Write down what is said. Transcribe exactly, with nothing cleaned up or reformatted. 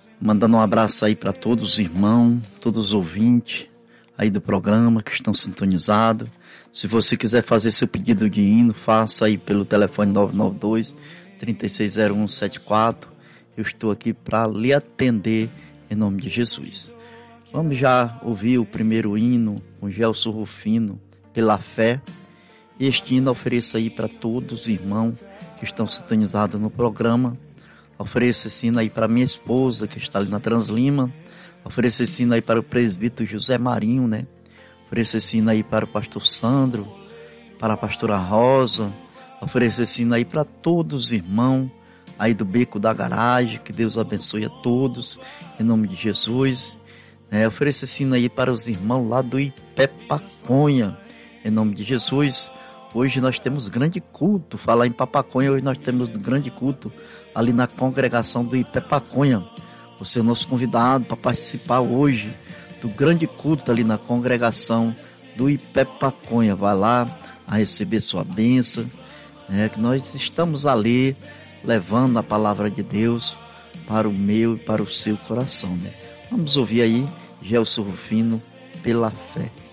Mandando um abraço aí para todos os irmãos, todos os ouvintes aí do programa que estão sintonizados. Se você quiser fazer seu pedido de hino, faça aí pelo telefone nove nove dois, três seis zero um sete quatro. Eu estou aqui para lhe atender em nome de Jesus. Vamos já ouvir o primeiro hino, o Gelson Rufino, Pela Fé. Este hino ofereço aí para todos os irmãos que estão sintonizados no programa. Ofereço esse hino aí para minha esposa, que está ali na Translima. Ofereço esse hino aí para o presbítero José Marinho, né? Ofereço esse hino aí para o pastor Sandro, para a pastora Rosa. Ofereço esse hino aí para todos os irmãos aí do Beco da Garagem. Que Deus abençoe a todos, em nome de Jesus. É, ofereço esse hino aí para os irmãos lá do Ipé Paconha, em nome de Jesus. Hoje nós temos grande culto. Falar em Papaconha, hoje nós temos grande culto ali na congregação do Ipé Paconha. Você é nosso convidado para participar hoje do grande culto ali na congregação do Ipé Paconha. Vai lá a receber sua bênção, né? Que nós estamos ali levando a palavra de Deus para o meu e para o seu coração, né? Vamos ouvir aí Gelson Rufino, Pela Fé.